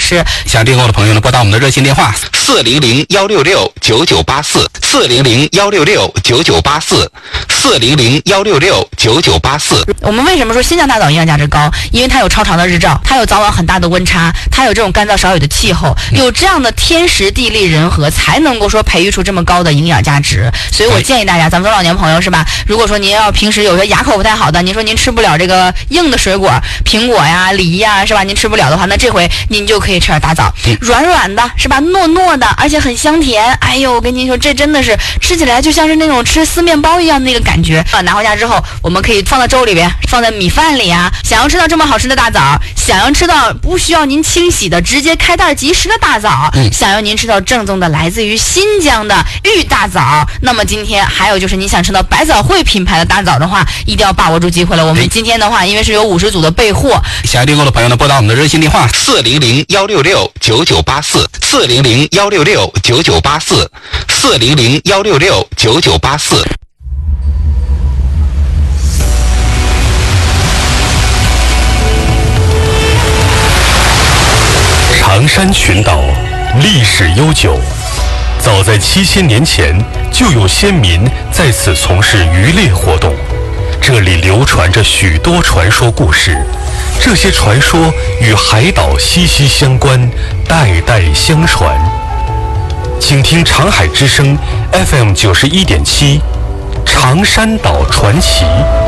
吃。 想订购的朋友呢，拨打我们的热线电话400-166-9984，400-166-9984，400-166-9984。 我们为什么说新疆大枣营养价值高？因为它有超长的日照，它有早晚很大的温差，它有这种干燥少雨的气候，有这样的天时地利人和，才能够说培育出这么高的营养价值。所以我建议大家，咱们中老年朋友是吧？如果说您要平时有些牙口不太好的，您说您吃不了这个硬的水果，苹果呀、梨呀，是吧？您吃不了的话，那这回您就可以吃点大枣，软软的，是吧？糯糯的，而且很香甜。哎呦，我跟您说，这真的是吃起来就像是那种吃丝面包一样的那个感觉。拿回家之后，我们可以放到粥里边，放在米饭里啊。想要吃到这么好吃的大枣，想要吃到不需要您清洗的直接开袋即食的大枣，想要您吃到正宗的来自于新疆的玉大枣，那么今天还有就是你想吃到百枣汇品牌的大枣的话，一定要把握住机会了。我们今天的话，因为是有50组的备货， 想要订购的朋友呢，拨打我们的热线电话400-166-9984，400-166-9984，400-166-9984。 长山群岛历史悠久，早在7000年前就有先民在此从事渔猎活动，这里流传着许多传说故事，这些传说与海岛息息相关，代代相传。请听长海之声 FM91.7，长山岛传奇。